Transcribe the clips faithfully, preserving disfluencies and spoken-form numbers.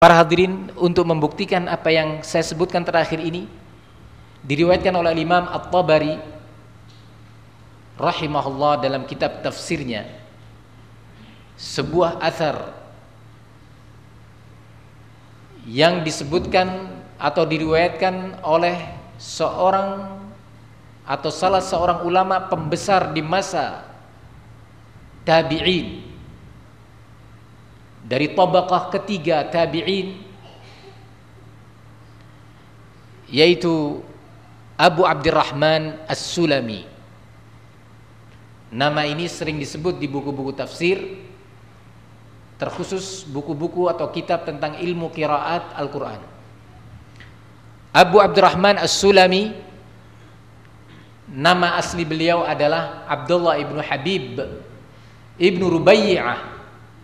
Para hadirin, untuk membuktikan apa yang saya sebutkan terakhir ini, diriwayatkan oleh Imam At-Tabari rahimahullah dalam kitab tafsirnya sebuah athar yang disebutkan atau diriwayatkan oleh seorang atau salah seorang ulama pembesar di masa tabi'in, dari tabaqah ketiga tabi'in, yaitu Abu Abdurrahman As-Sulami. Nama ini sering disebut di buku-buku tafsir, terkhusus buku-buku atau kitab tentang ilmu qiraat Al-Quran. Abu Abdurrahman As-Sulami, nama asli beliau adalah Abdullah ibnu Habib ibnu Rubay'ah.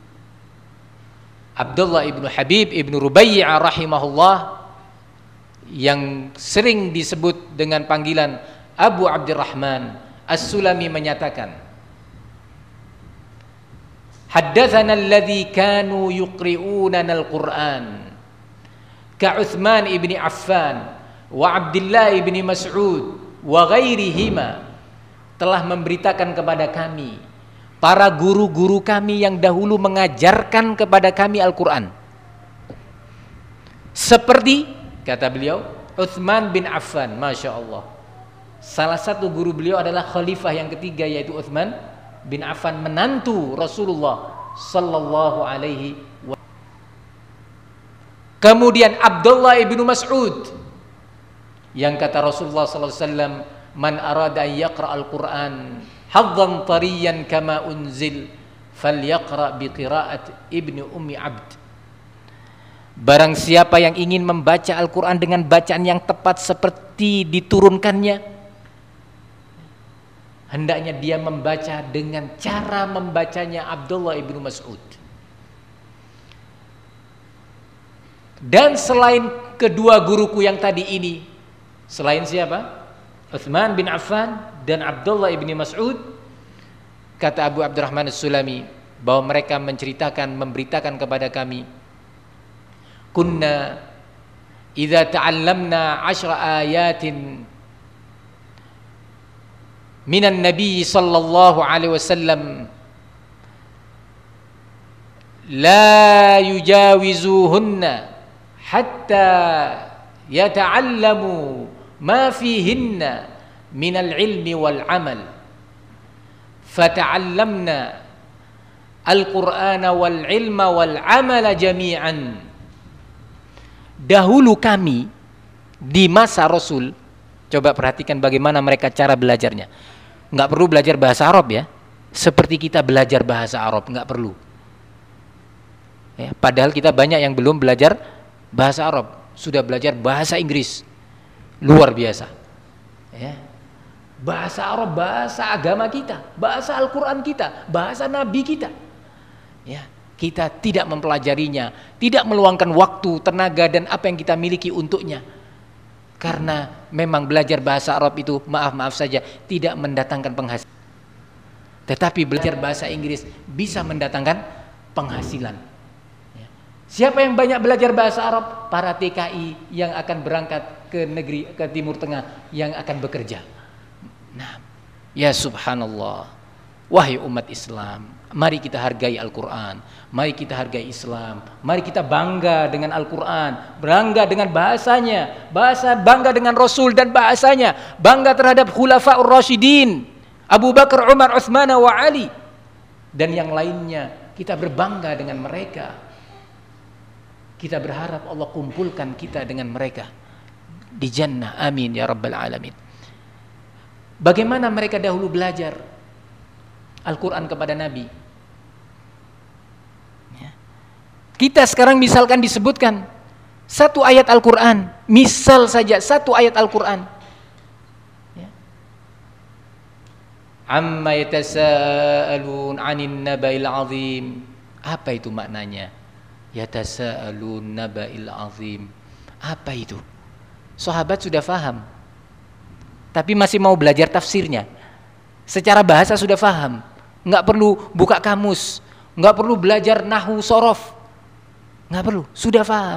Abdullah ibnu Habib ibnu Rubay'ah rahimahullah, yang sering disebut dengan panggilan Abu Abdurrahman As-Sulami, menyatakan, haddatsana alladzi kanu yuqri'unana al-Qur'an ka Utsman ibni Affan wa Abdullah ibni Mas'ud wa ghairihima, telah memberitakan kepada kami para guru-guru kami yang dahulu mengajarkan kepada kami Al-Quran, seperti, kata beliau, Utsman bin Affan. Masya Allah, salah satu guru beliau adalah khalifah yang ketiga, yaitu Utsman bin Affan, menantu Rasulullah sallallahu alaihi wasallam. Kemudian Abdullah ibnu Mas'ud, yang kata Rasulullah sallallahu alaihi wasallam, man arada an yaqra al-Quran hadzan tariyan kama unzil falyaqra biqiraat ibni ummi abd. Barang siapa yang ingin membaca Al-Quran dengan bacaan yang tepat seperti diturunkannya, hendaknya dia membaca dengan cara membacanya Abdullah ibnu Mas'ud. Dan selain kedua guruku yang tadi ini, selain siapa? Utsman bin Affan dan Abdullah ibni Mas'ud, kata Abu Abdurrahman As-Sulami, bahwa mereka menceritakan, memberitakan kepada kami, kunna idza ta'allamna ashra ayatin minan nabi sallallahu alaihi wasallam la yujawizuhunna hatta yata'allamu ma fihinna minal ilmi wal amal fata'allamna al-Qur'ana wal ilma wal amala jami'an. Dahulu kami di masa Rasul, coba perhatikan bagaimana mereka cara belajarnya. Nggak perlu belajar bahasa Arab ya, seperti kita belajar bahasa Arab, nggak perlu ya, padahal kita banyak yang belum belajar bahasa Arab, sudah belajar bahasa Inggris, luar biasa ya. Bahasa Arab, bahasa agama kita, bahasa Al-Quran kita, bahasa Nabi kita ya. Kita tidak mempelajarinya, tidak meluangkan waktu, tenaga, dan apa yang kita miliki untuknya. Karena memang belajar bahasa Arab itu, maaf-maaf saja, tidak mendatangkan penghasilan. Tetapi belajar bahasa Inggris bisa mendatangkan penghasilan. Siapa yang banyak belajar bahasa Arab? Para T K I yang akan berangkat ke negeri, ke Timur Tengah, yang akan bekerja. Nah, ya subhanallah, wahai umat Islam, mari kita hargai Al-Quran, mari kita hargai Islam, mari kita bangga dengan Al-Quran, bangga dengan bahasanya, bahasa bangga dengan Rasul dan bahasanya, bangga terhadap Khulafaur Rasyidin, Abu Bakar, Umar, Utsman, wa Ali, dan yang lainnya. Kita berbangga dengan mereka. Kita berharap Allah kumpulkan kita dengan mereka di jannah, amin ya rabbal alamin. Bagaimana mereka dahulu belajar Al-Quran kepada Nabi ya. Kita sekarang misalkan disebutkan satu ayat Al-Quran, misal saja satu ayat Al-Quran ya. Amma yatasaalun 'anin naba'il 'azim. Apa itu maknanya? Yatasaalun naba'il 'azim. Apa itu? Sahabat sudah faham, tapi masih mau belajar tafsirnya. Secara bahasa sudah faham, nggak perlu buka kamus, nggak perlu belajar nahwu sorof. Nggak perlu, sudah paham.